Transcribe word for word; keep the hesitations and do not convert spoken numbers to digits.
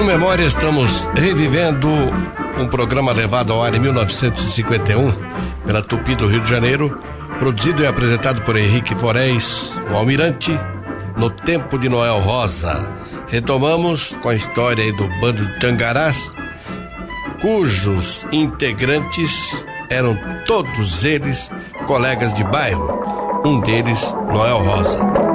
no Memória estamos revivendo um programa levado ao ar em mil novecentos e cinquenta e um pela Tupi do Rio de Janeiro, produzido e apresentado por Henrique Forés, o Almirante, no tempo de Noel Rosa. Retomamos com a história aí do bando de Tangarás, cujos integrantes eram todos eles colegas de bairro, um deles Noel Rosa.